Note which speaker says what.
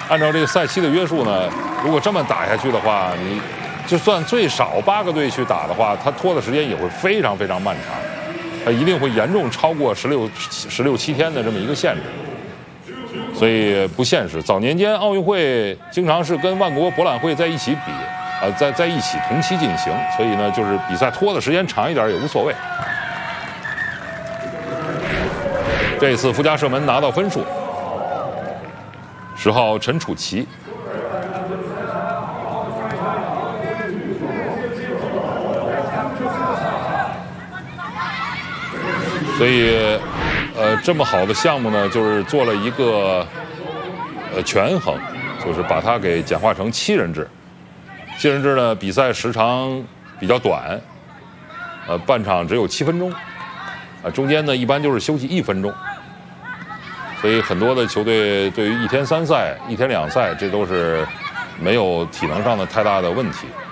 Speaker 1: 按照这个赛期的约束呢，如果这么打下去的话，你就算最少8个队去打的话，它拖的时间也会非常非常漫长，它一定会严重超过16、7天的这么一个限制，所以不现实。早年间奥运会经常是跟万国博览会在一起比，在一起同期进行，所以呢，就是比赛拖的时间长一点也无所谓。这次附加射门拿到分数，10号陈楚琪。所以，这么好的项目呢，就是做了一个权衡，就是把它给简化成7人制。7人制呢，比赛时长比较短，半场只有7分钟，中间呢一般就是休息1分钟。所以很多的球队对于1天3赛、1天2赛，这都是没有体能上的太大的问题。